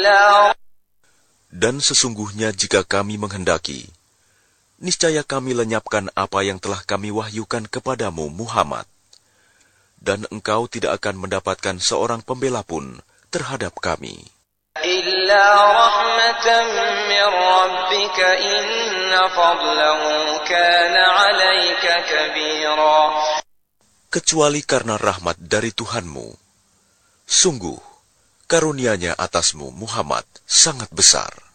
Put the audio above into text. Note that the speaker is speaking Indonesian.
Dan sesungguhnya jika kami menghendaki, niscaya kami lenyapkan apa yang telah kami wahyukan kepadamu, Muhammad. Dan engkau tidak akan mendapatkan seorang pembela pun terhadap kami. إلا رحمة من ربك إن فضله كان عليك كبيرا. Kecuali karena rahmat dari Tuhanmu. Sungguh, karunia-Nya atasmu, Muhammad, sangat besar.